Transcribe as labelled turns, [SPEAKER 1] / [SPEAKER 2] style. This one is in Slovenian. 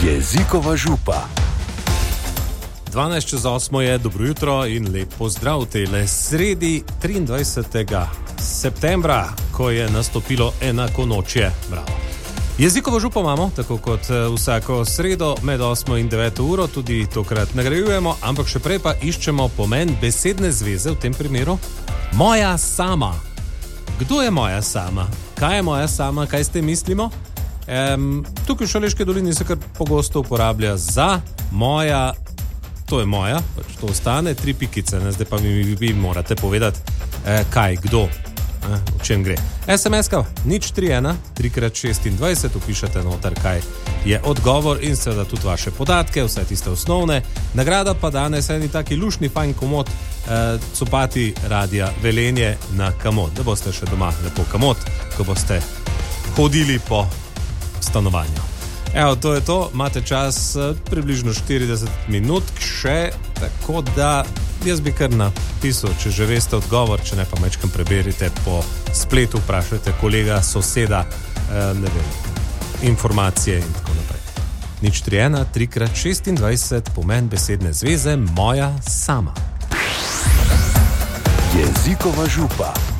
[SPEAKER 1] Jezikova župa.
[SPEAKER 2] 12:08 je, dobro jutro in lep pozdrav tele sredi 23. septembra, ko je nastopilo enakonočje. Bravo. Jezikovo župo imamo, tako kot vsako sredo med 8 in 9 uro, tudi tokrat nagrajujemo, ampak še prej pa iščemo pomen besedne zveze, v tem primeru moja sama. Kdo je moja sama? Kaj je moja sama? Kaj ste mislimo? Tukaj v Šaleški dolini se kar pogosto uporablja za moja, to je moja, pač to ostane, 3 pikice, ne? Zdaj pa vi morate povedati, kaj, kdo, o čem gre. SMS-ka 031 3x26, upišete noter, kaj je odgovor in seveda tudi vaše podatke, vse tiste osnovne. Nagrada pa danes eni taki lušni fajn komod, copati Radia Velenje na kamot, da boste še doma lepo kamot, ko boste hodili po stanovanju. Evo, to je to, imate čas približno 40 minut še, tako da jaz bi kar napisal, če že veste odgovor, če ne pa mečkam preberite po spletu, vprašajte kolega, soseda, ne vem, informacije in tako naprej. 031 3x26, pomen besedne zveze moja sama.
[SPEAKER 1] Jezikova župa.